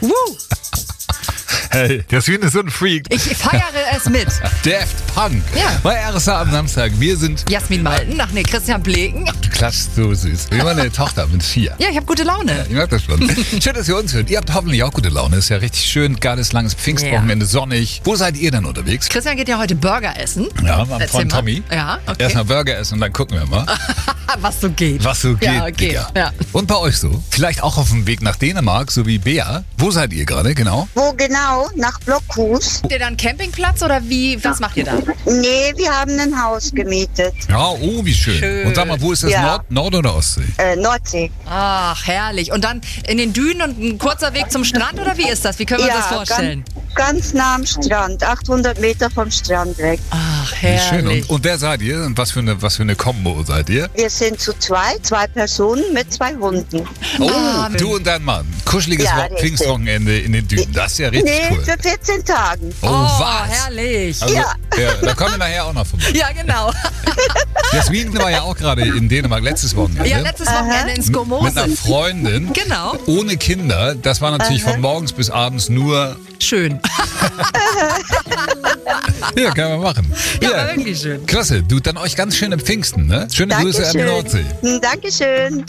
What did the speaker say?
Hey, Jasmin ist so ein Freak. Ich feiere es mit. Daft Punk. Ja. Bei RSA am Samstag. Wir sind... Jasmin Malten, Christian Bleken. Du klatschst so süß. Wie meine Tochter mit 4. Ja, ich habe gute Laune. Ich mag das schon. Schön, dass ihr uns hört. Ihr habt hoffentlich auch gute Laune. Ist ja richtig schön. Geiles, langes Pfingstwochenende, sonnig. Wo seid ihr denn unterwegs? Christian geht ja heute Burger essen. Ja, mein Freund mal. Tommy. Ja, okay. Erstmal Burger essen und dann gucken wir mal, Was so geht. was so geht. Ja, okay. Digga. Ja. Und bei euch so? Vielleicht auch auf dem Weg nach Dänemark, so wie Bea. Wo seid ihr gerade, genau? Wo genau? Nach Blockhus? Habt ihr dann einen Campingplatz oder wie? Was macht ihr da? Nee, wir haben ein Haus gemietet. Ja, oh, wie schön. Schön. Und sag mal, wo ist das? Ja. Nord oder Ostsee? Nordsee. Ach, herrlich. Und dann in den Dünen und ein kurzer Weg zum Strand oder wie ist das? Wie können wir uns das vorstellen? Ganz nah am Strand. 800 Meter vom Strand weg. Ach, Wie schön. herrlich. Und wer seid ihr? Und was für eine Kombo seid ihr? Wir sind zu zwei Personen mit 2 Hunden. Oh, Ah, du und dein Mann. Kuscheliges Ja, richtig. Pfingstwochenende in den Dünen. Das ist ja richtig Nee, cool. für 14 Tagen. Oh, Oh, was? herrlich. Also, Ja. da kommen wir nachher auch noch vorbei. Ja, genau. Jasmin war ja auch gerade in Dänemark letztes Wochenende. Ja, letztes Wochenende in mit Skomose. einer Freundin. Genau. Ohne Kinder. Das war natürlich von morgens bis abends nur... Schön. Ja, kann man machen. Ja, war wirklich schön. Klasse. Du, dann euch ganz schöne Pfingsten, ne? Schöne Grüße an die Nordsee. Dankeschön.